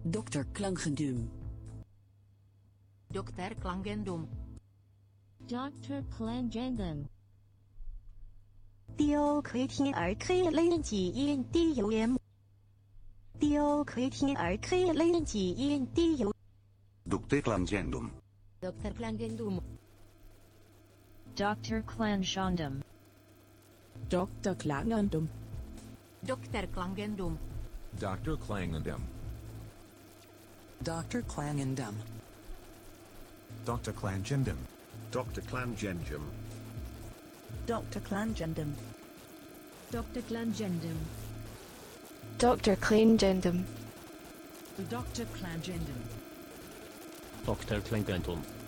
Dr. Klangendum. Dr. Klangendum. Dr. Klangendum. DOKTRKLNGENDUM DOKTRKLNGENDUM Dr. Klangendum. Dr. Klangendum. Dr. Klangendum. Dr. Klangendum. Dr. Klangendum. Dr. Klangendum. Dr. Klangendum. Dr. Klangendum. Dr. Klangendum. Dr. Klangendum. Dr. Klangendum. Dr. Klangendum. Dr. Klangendum. Dr. Klangendum.